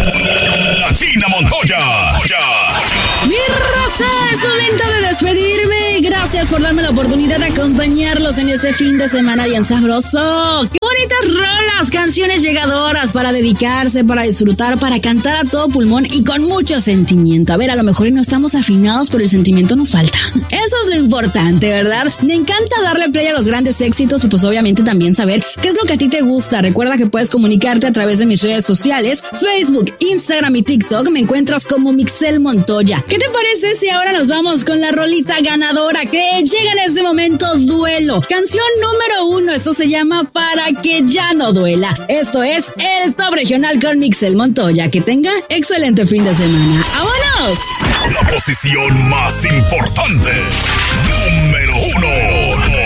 La China Montoya. Mi raza, es momento de despedirme. Gracias por darme la oportunidad de acompañarlos en este fin de semana bien sabroso. ¡Qué bonitas rolas! Canciones llegadoras para dedicarse, para disfrutar, para cantar a todo pulmón y con mucho sentimiento. A ver, a lo mejor no estamos afinados, pero el sentimiento nos falta. Eso es lo importante, ¿verdad? Me encanta darle play a los grandes éxitos y pues obviamente también saber qué es lo que a ti te gusta. Recuerda que puedes comunicarte a través de mis redes sociales, Facebook, Instagram y TikTok. Me encuentras como Mixel Montoya. ¿Qué te parece si ahora nos vamos con la rolita ganadora que llega en este momento? Duelo. Canción número 1. Esto se llama Para que ya no duela. Esto es el Top Regional con Mixel Montoya. Que tenga excelente fin de semana. ¡Vámonos! La posición más importante. Número 1.